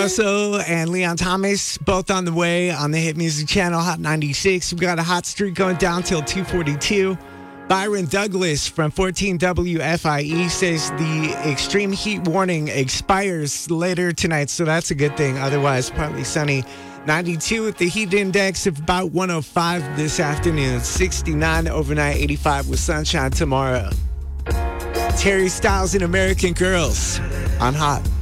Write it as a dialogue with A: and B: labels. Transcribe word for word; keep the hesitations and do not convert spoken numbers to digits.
A: Russell and Leon Thomas, both on the way on the Hit Music Channel, Hot ninety-six. We've got a hot streak going down till two forty-two. Byron Douglas from fourteen W F I E says the extreme heat warning expires later tonight, so that's a good thing. Otherwise, partly sunny. ninety-two with the heat index of about one oh five this afternoon. sixty-nine overnight, eighty-five with sunshine tomorrow. Terry Styles and American Girls on Hot.